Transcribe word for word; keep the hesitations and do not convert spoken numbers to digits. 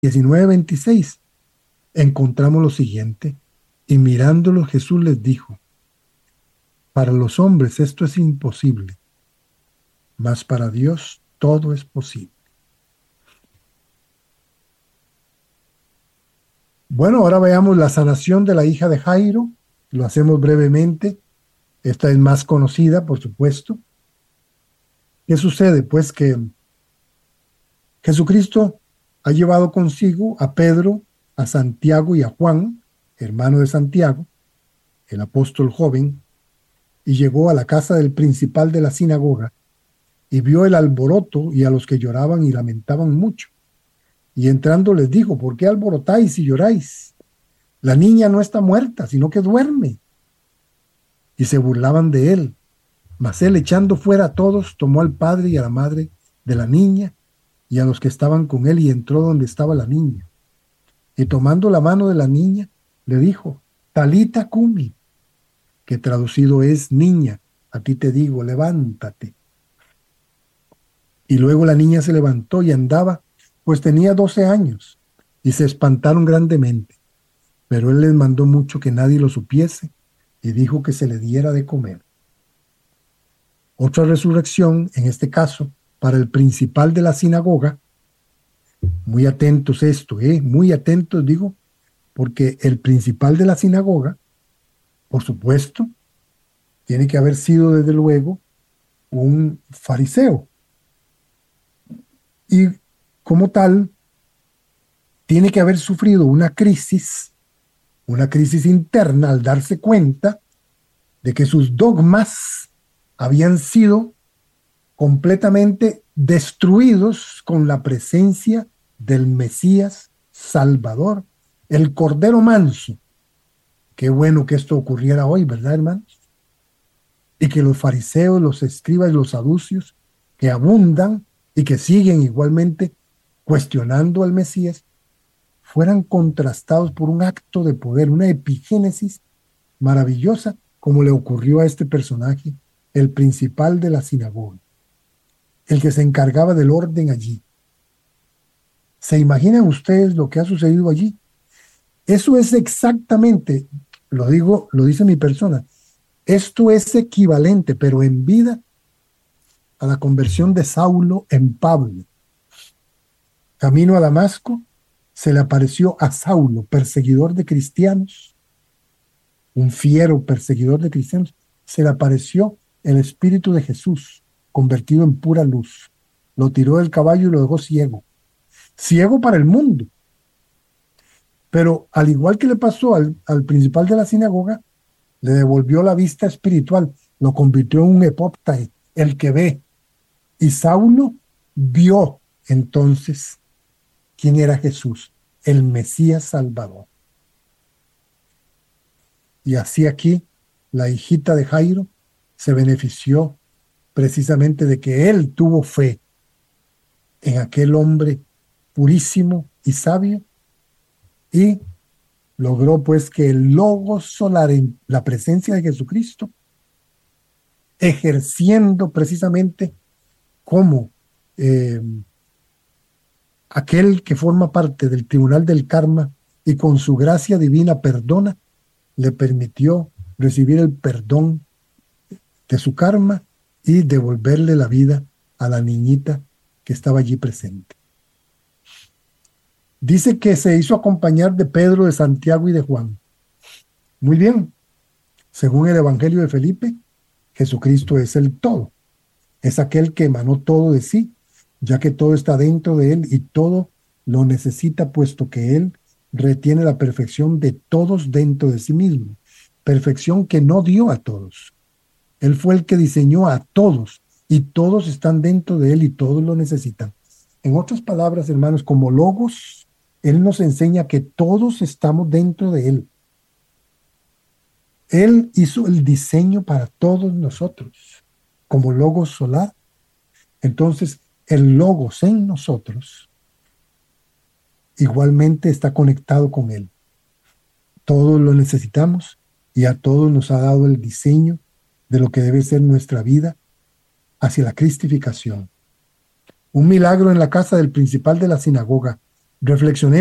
diecinueve veintiséis, encontramos lo siguiente: y mirándolo Jesús les dijo, para los hombres esto es imposible, mas para Dios todo es posible. Bueno, ahora veamos la sanación de la hija de Jairo. Lo hacemos brevemente. Esta es más conocida, por supuesto. ¿Qué sucede? Pues que Jesucristo ha llevado consigo a Pedro, a Santiago y a Juan, hermano de Santiago, el apóstol joven, y llegó a la casa del principal de la sinagoga y vio el alboroto y a los que lloraban y lamentaban mucho. Y entrando les dijo, ¿por qué alborotáis y lloráis? La niña no está muerta, sino que duerme. Y se burlaban de él. Mas él, echando fuera a todos, tomó al padre y a la madre de la niña y a los que estaban con él, y entró donde estaba la niña. Y tomando la mano de la niña, le dijo, Talita cumi, que traducido es, niña, a ti te digo, levántate. Y luego la niña se levantó y andaba, pues tenía doce años, y se espantaron grandemente. Pero él les mandó mucho que nadie lo supiese, y dijo que se le diera de comer. Otra resurrección, en este caso, para el principal de la sinagoga. Muy atentos esto, ¿eh? Muy atentos, digo, porque el principal de la sinagoga, por supuesto, tiene que haber sido desde luego un fariseo. Y como tal, tiene que haber sufrido una crisis, una crisis interna al darse cuenta de que sus dogmas habían sido completamente destruidos con la presencia del Mesías Salvador, el Cordero Manso. Qué bueno que esto ocurriera hoy, ¿verdad, hermanos? Y que los fariseos, los escribas y los saducios, que abundan y que siguen igualmente cuestionando al Mesías, fueran contrastados por un acto de poder, una epigénesis maravillosa, como le ocurrió a este personaje, el principal de la sinagoga, el que se encargaba del orden allí. ¿Se imaginan ustedes lo que ha sucedido allí? Eso es exactamente, lo digo, lo dice mi persona, esto es equivalente, pero en vida, a la conversión de Saulo en Pablo. Camino a Damasco, se le apareció a Saulo, perseguidor de cristianos, un fiero perseguidor de cristianos, se le apareció el Espíritu de Jesús, convertido en pura luz. Lo tiró del caballo y lo dejó ciego. Ciego para el mundo. Pero al igual que le pasó al, al principal de la sinagoga, le devolvió la vista espiritual, lo convirtió en un epóptae, el que ve. Y Saulo vio entonces quién era Jesús, el Mesías Salvador. Y así aquí, la hijita de Jairo se benefició precisamente de que él tuvo fe en aquel hombre purísimo y sabio, y logró pues que el Logos solar, en la presencia de Jesucristo, ejerciendo precisamente como eh, aquel que forma parte del tribunal del karma y con su gracia divina perdona, le permitió recibir el perdón de su karma y devolverle la vida a la niñita que estaba allí presente. Dice que se hizo acompañar de Pedro, de Santiago y de Juan. Muy bien. Según el Evangelio de Felipe, Jesucristo es el todo. Es aquel que emanó todo de sí, ya que todo está dentro de él y todo lo necesita, puesto que él retiene la perfección de todos dentro de sí mismo. Perfección que no dio a todos. Él fue el que diseñó a todos y todos están dentro de él y todos lo necesitan. En otras palabras, hermanos, como Logos, él nos enseña que todos estamos dentro de él. Él hizo el diseño para todos nosotros, como Logos solar. Entonces, el Logos en nosotros igualmente está conectado con él. Todos lo necesitamos y a todos nos ha dado el diseño de lo que debe ser nuestra vida hacia la cristificación. Un milagro en la casa del principal de la sinagoga reflexionemos